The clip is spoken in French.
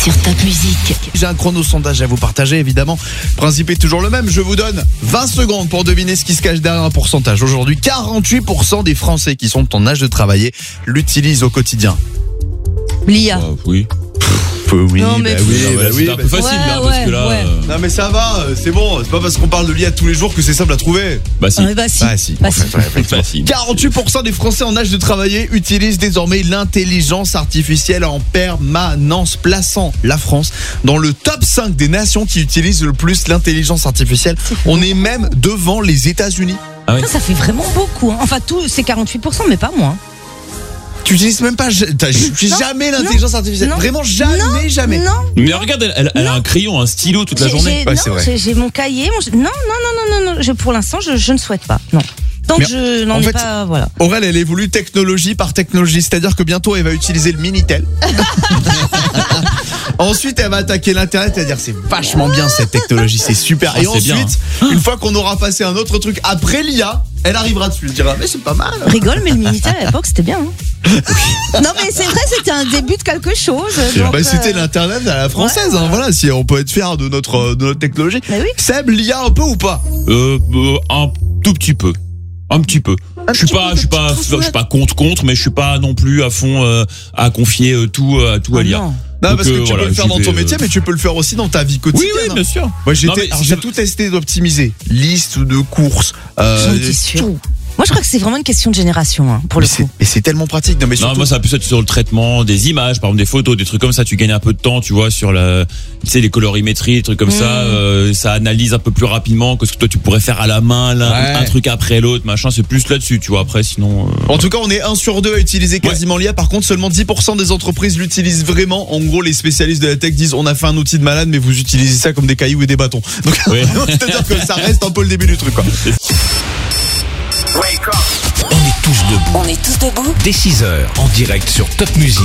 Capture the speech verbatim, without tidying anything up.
Sur Top Music. J'ai un chrono sondage à vous partager, évidemment. Le principe est toujours le même. Je vous donne vingt secondes pour deviner ce qui se cache derrière un pourcentage. Aujourd'hui, quarante-huit pour cent des Français qui sont en âge de travailler l'utilisent au quotidien. L'I A. Euh, oui. Oui, Non, mais bah oui, Ah, bah bah, oui, c'est un bah peu facile ouais, là, parce ouais, que là. ouais. euh, Non mais ça va, c'est bon. C'est pas parce qu'on parle de l'I A tous les jours que c'est simple à trouver. Bah si. Ah, mais bah si. Ah si. Bah en si. fait, ouais, effectivement. Facile. quarante-huit pour cent des Français en âge de travailler utilisent désormais l'intelligence artificielle en permanence, plaçant la France dans le top cinq des nations qui utilisent le plus l'intelligence artificielle. On est même devant les États-Unis. Ah oui. Ça, ça fait vraiment beaucoup. Hein. Enfin, tout, c'est quarante-huit pour cent, mais pas moins. Tu utilises même pas t'as Non, jamais l'intelligence artificielle. non, Vraiment jamais, jamais. Non. Mais regarde, elle, elle- elle a un crayon, un stylo toute la J'ai- journée. j'ai- Ouais, non, c'est vrai. j'ai- j'ai mon cahier. Mon... Non, non, non, non, non, non. Je, pour l'instant, je, je ne souhaite pas. Non. Tant Mais que je n'en en ai fait- pas, voilà. Aurel, elle évolue technologie par technologie, c'est-à-dire que bientôt elle va utiliser le Minitel. Ensuite, elle va attaquer l'internet et dire c'est vachement bien cette technologie, c'est super. Ah, et c'est ensuite, bien. une fois qu'on aura passé un autre truc après l'I A, elle arrivera dessus, elle dira mais c'est pas mal. Rigole, mais le Minitel à l'époque, c'était bien. Hein. Non, mais c'est vrai, c'était un début de quelque chose. donc, Bah, c'était euh, l'internet à la française, ouais, hein, voilà, si on peut être fier de notre de notre technologie. Mais oui. Seb, l'I A un peu ou pas? Euh, euh, un tout petit peu. Un petit peu. Un Je suis petit pas, peu, je suis tu pas, trouves, je suis pas contre contre, mais je suis pas non plus à fond euh, à confier euh, tout, euh, tout à oh l'I A. non. Non, Donc, parce que euh, tu voilà, peux le faire j'y dans vais, ton métier, euh, mais tu peux le faire aussi dans ta vie Oui, quotidienne. oui, bien sûr. Moi, j'ai Non, té- mais alors, c'est- j'ai tout testé d'optimiser. Liste de courses. Euh, J'en étais sûre. tout. Moi, je crois que c'est vraiment une question de génération, hein, pour Mais le c'est, coup. mais c'est tellement pratique. Non, mais Non, surtout, moi ça va plus être sur le traitement des images, par exemple des photos, des trucs comme ça. Tu gagnes un peu de temps, tu vois, sur la, tu sais, les colorimétries, des trucs comme Mm. ça. Euh, ça analyse un peu plus rapidement que ce que toi tu pourrais faire à la main, là, Ouais. un truc après l'autre, machin. C'est plus là-dessus, tu vois. Après, sinon. euh, en tout cas, on est un sur deux à utiliser quasiment l'I A. Par contre, seulement dix pour cent des entreprises l'utilisent vraiment. En gros, les spécialistes de la tech disent on a fait un outil de malade, mais vous utilisez ça comme des cailloux et des bâtons. Donc, Ouais. c'est-à-dire que ça reste un peu le début du truc, quoi. On est tous debout. On est tous debout. Dès six heures, en direct sur Top Music.